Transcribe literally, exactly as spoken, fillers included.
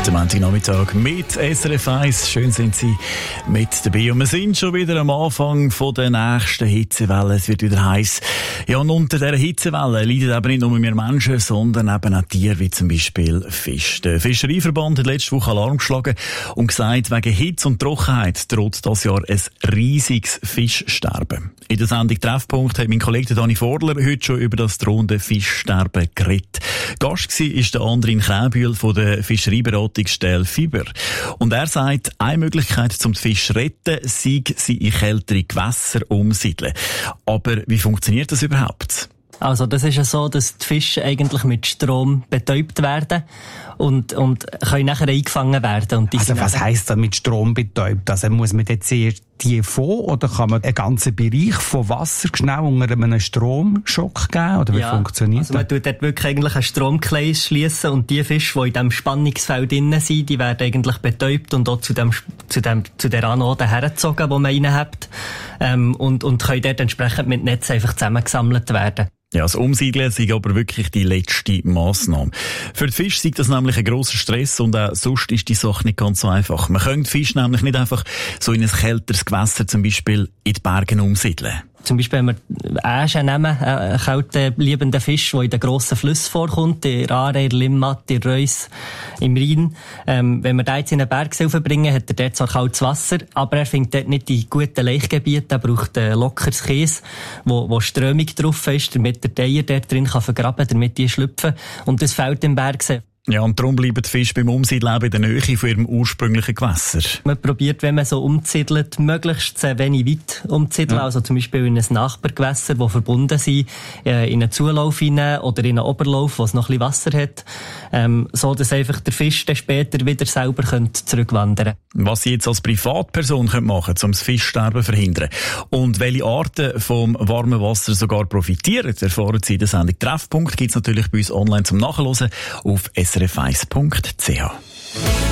Der Montagnachmittag mit S R F eins. Schön sind Sie mit dabei. Und wir sind schon wieder am Anfang von der nächsten Hitzewelle. Es wird wieder heiß. Ja, und unter dieser Hitzewelle leiden eben nicht nur wir Menschen, sondern eben auch Tiere, wie zum Beispiel Fisch. Der Fischereiverband hat letzte Woche Alarm geschlagen und gesagt, wegen Hitze und Trockenheit droht dieses Jahr ein riesiges Fischsterben. In der Sendung Treffpunkt hat mein Kollege Dani Vorler heute schon über das drohende Fischsterben geredet. Gast war der Andrin Kräbühl von der Fischereiberatungsstelle Fiber. Und er sagt, eine Möglichkeit, zum die Fische zu retten, sei, sie in kältere Gewässer umsiedeln. Aber wie funktioniert das überhaupt? Also das ist ja so, dass die Fische eigentlich mit Strom betäubt werden und, und können nachher eingefangen werden. Und die also was heisst das mit Strom betäubt? Also muss man jetzt eher die von oder kann man einen ganzen Bereich von Wasser schnell unter einem Stromschock geben? Oder wie ja, funktioniert also das? Man tut dort wirklich eigentlich einen Stromkreis schliessen und die Fische, die in diesem Spannungsfeld drin sind, die werden eigentlich betäubt und auch zu dem, zu dem, zu der Anode hergezogen, die man reinhabt, ähm, und, und können dort entsprechend mit Netz einfach zusammengesammelt werden. Ja, das Umsiedeln ist aber wirklich die letzte Massnahme. Für die Fische ist das nämlich ein grosser Stress und auch sonst ist die Sache nicht ganz so einfach. Man könnte Fisch nämlich nicht einfach so in ein kälteres Gewässer, zum Beispiel in die Berge, umsiedeln. Zum Beispiel, wenn wir Äsche nehmen, einen kalten, liebenden Fisch, der in den grossen Flüssen vorkommt, in Aare, in Limmat, in Reuss, im Rhein. Ähm, wenn wir den jetzt in einen Bergsee bringen, hat er dort zwar kaltes Wasser, aber er findet dort nicht die guten Laichgebiete. Er braucht ein lockeres Kies, wo, wo Strömung drauf ist, damit der Teier dort drin kann vergraben, damit die schlüpfen. Und das fehlt im Bergsee. Ja, und darum bleiben die Fische beim Umsiedeln in der Nähe von ihrem ursprünglichen Gewässer. Man probiert, wenn man so umsiedelt, möglichst sehr wenig weit umzusiedeln. Ja. Also zum Beispiel in ein Nachbargewässer, die verbunden sind, in einen Zulauf hinein oder in einen Oberlauf, wo es noch ein bisschen Wasser hat. Ähm, so, dass einfach der Fisch dann später wieder selber zurückwandern könnte. Was Sie jetzt als Privatperson machen können, um das Fischsterben zu verhindern. Und welche Arten vom warmen Wasser sogar profitieren, erfahren Sie in der Sendung Treffpunkt. Gibt es natürlich bei uns online zum Nachhören auf s r f eins punkt c h.